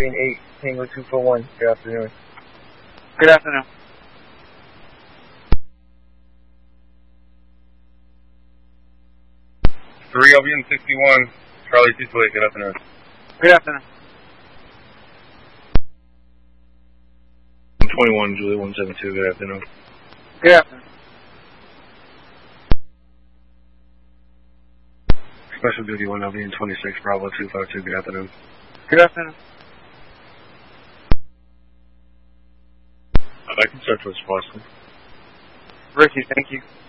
Alien 8, Tango 241. Good afternoon. Good afternoon. Three Alien 61, Charlie Cecily. Good afternoon. Good afternoon. 21, Julie 172. Good afternoon. Good afternoon. Special Duty 1 Alien 26, Bravo 252. Good afternoon. Good afternoon. I'd like to start with Boston. Ricky, thank you.